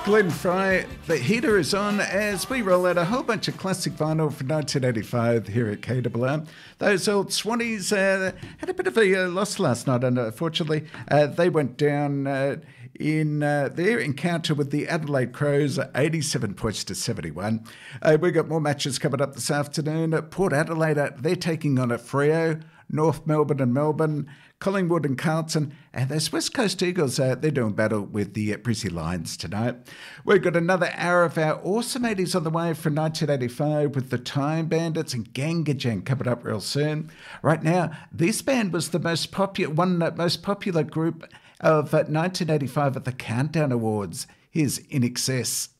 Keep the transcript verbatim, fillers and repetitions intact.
Glenn Fry, the heater is on as we roll out a whole bunch of classic vinyl from nineteen eighty-five here at K R R. Those old Swannies uh, had a bit of a uh, loss last night, and unfortunately uh, they went down uh, in uh, their encounter with the Adelaide Crows, eighty-seven points to seventy-one. Uh, we've got more matches coming up this afternoon. Port Adelaide, uh, they're taking on a Freo. North Melbourne and Melbourne, Collingwood and Carlton, and those West Coast Eagles, uh, they're doing battle with the uh, Brizzy Lions tonight. We've got another hour of our awesome eighties on the way from nineteen eighty-five with the Time Bandits and Gangajan coming up real soon. Right now, this band was the most popular, one uh, most popular group of uh, nineteen eighty-five at the Countdown Awards. Here's In Excess.